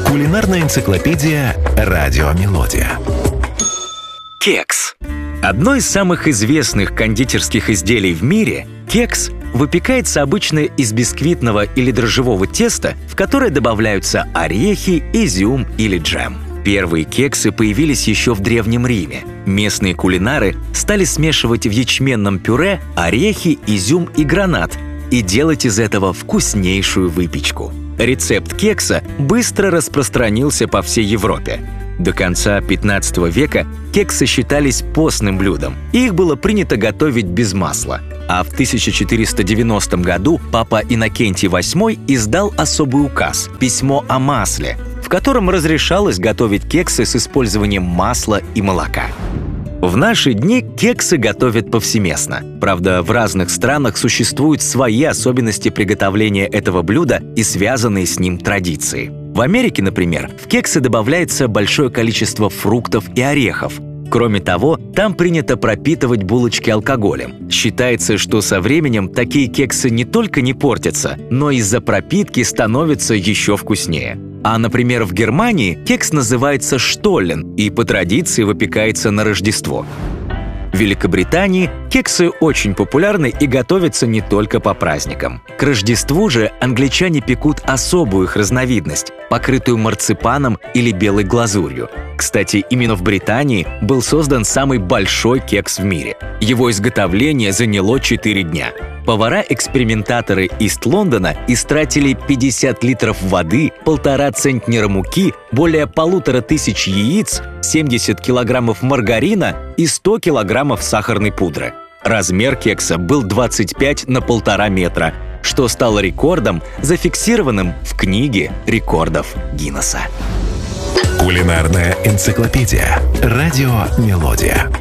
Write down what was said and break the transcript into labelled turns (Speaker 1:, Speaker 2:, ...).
Speaker 1: Кулинарная энциклопедия «Радио Мелодия».
Speaker 2: Кекс. Одно из самых известных кондитерских изделий в мире, кекс, выпекается обычно из бисквитного или дрожжевого теста, в которое добавляются орехи, изюм или джем. Первые кексы появились еще в Древнем Риме. Местные кулинары стали смешивать в ячменном пюре орехи, изюм и гранат и делать из этого вкуснейшую выпечку. Рецепт кекса быстро распространился по всей Европе. До конца 15 века кексы считались постным блюдом, и их было принято готовить без масла. А в 1490 году папа Иннокентий VIII издал особый указ «Письмо о масле», в котором разрешалось готовить кексы с использованием масла и молока. В наши дни кексы готовят повсеместно. Правда, в разных странах существуют свои особенности приготовления этого блюда и связанные с ним традиции. В Америке, например, в кексы добавляется большое количество фруктов и орехов. Кроме того, там принято пропитывать булочки алкоголем. Считается, что со временем такие кексы не только не портятся, но из-за пропитки становятся еще вкуснее. А, например, в Германии кекс называется штоллен и по традиции выпекается на Рождество. В Великобритании кексы очень популярны и готовятся не только по праздникам. К Рождеству же англичане пекут особую их разновидность, покрытую марципаном или белой глазурью. Кстати, именно в Британии был создан самый большой кекс в мире. Его изготовление заняло 4 дня. Повара-экспериментаторы Ист-Лондона истратили 50 литров воды, 1,5 центнера муки, более 1500 яиц, 70 килограммов маргарина и 100 килограммов сахарной пудры. Размер кекса был 25 на 1,5 метра, что стало рекордом, зафиксированным в книге рекордов Гиннесса.
Speaker 1: Кулинарная энциклопедия «Радио Мелодия».